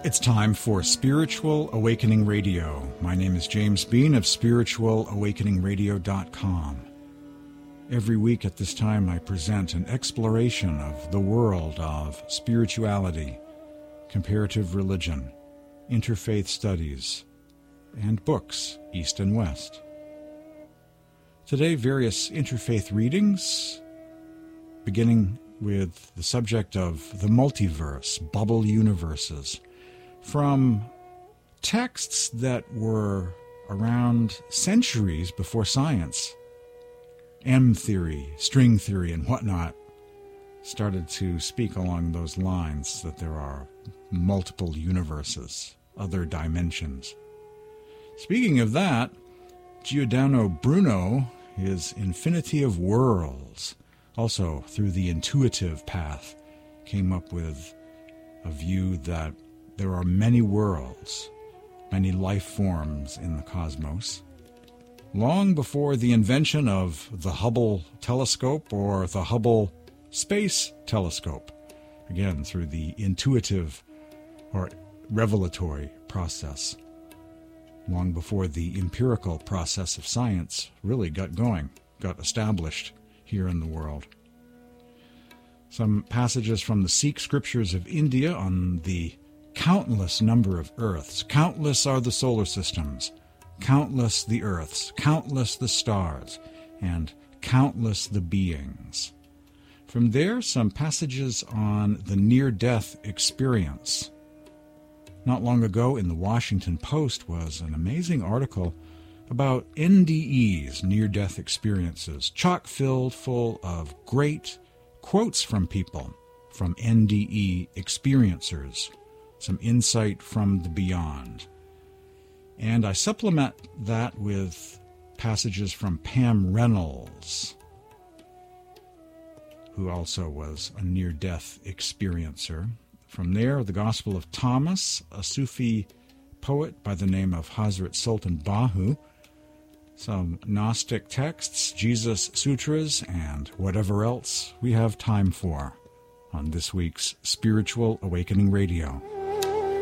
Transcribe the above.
It's time for Spiritual Awakening Radio. My name is James Bean of spiritualawakeningradio.com. Every week at this time I present an exploration of the world of spirituality, comparative religion, interfaith studies, and books, East and West. Today, various interfaith readings, beginning with the subject of the multiverse, bubble universes, from texts that were around centuries before science. M theory, string theory, and whatnot started to speak along those lines, that there are multiple universes, other dimensions. Speaking of that, Giordano Bruno, his Infinity of Worlds, also through the intuitive path, came up with a view that there are many worlds, many life forms in the cosmos. Long before the invention of the Hubble telescope or the Hubble Space Telescope, again through the intuitive or revelatory process, long before the empirical process of science really got going, got established here in the world. Some passages from the Sikh scriptures of India on the countless number of earths. Countless are the solar systems, countless the earths, countless the stars, and countless the beings. From there, some passages on the near-death experience. Not long ago in the Washington Post was an amazing article about NDEs, near-death experiences, chock-filled full of great quotes from people, from NDE experiencers, some insight from the beyond. And I supplement that with passages from Pam Reynolds, who also was a near-death experiencer. From there, the Gospel of Thomas, a Sufi poet by the name of Hazrat Sultan Bahu, some Gnostic texts, Jesus Sutras, and whatever else we have time for on this week's Spiritual Awakening Radio.